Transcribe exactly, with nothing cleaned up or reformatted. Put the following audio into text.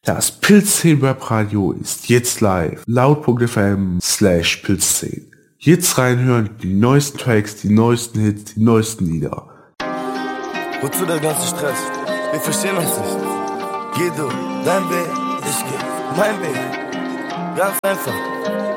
Das Pilzszenen Webradio ist jetzt live. Laut.fm slash Pilzszenen. Jetzt reinhören, die neuesten Tracks, die neuesten Hits, die neuesten Lieder. Wozu der ganze Stress? Wir verstehen uns nicht. Geh du, dein Weg, ich geh, mein Weg. Ganz einfach.